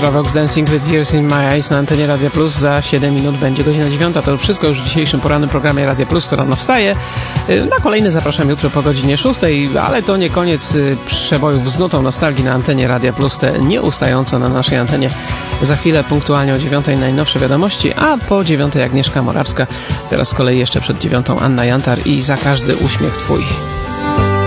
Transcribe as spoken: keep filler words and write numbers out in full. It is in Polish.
Ultravox Dancing with Tears in My Eyes na antenie Radia Plus. Za siedem minut będzie godzina dziewiąta. To już wszystko już w dzisiejszym porannym programie Radia Plus, to rano wstaje. Na kolejny zapraszam jutro po godzinie szóstej, ale to nie koniec przebojów z nutą nostalgii na antenie Radia Plus, te nieustająco na naszej antenie. Za chwilę punktualnie o dziewiątej najnowsze wiadomości, a po dziewiątej Agnieszka Morawska. Teraz z kolei jeszcze przed dziewiątą Anna Jantar i Za każdy uśmiech twój.